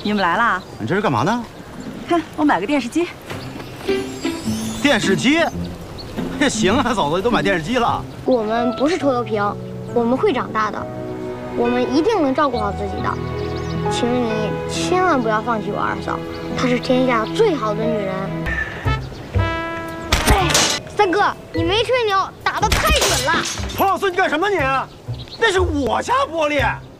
你们来啦？ 你这是干嘛呢？ 看，我买个电视机。 电视机？这行啊，嫂子都买电视机了。 我们不是拖油瓶，我们会长大的，我们一定能照顾好自己的。请你千万不要放弃我二嫂，她是天下最好的女人。哎，三哥，你没吹牛，打得太准了。 彭老四，你干什么你？那是我家玻璃。